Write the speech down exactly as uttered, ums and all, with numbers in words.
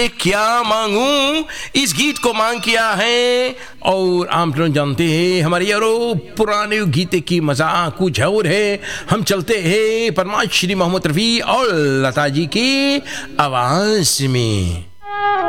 क्या मांगूं इस गीत को मांग किया है। और आप लोग जानते हैं हमारे यारो पुराने गीत की मजा कुछ और है। हम चलते हैं परमाश श्री मोहम्मद रफ़ी और लता जी की आवाज में।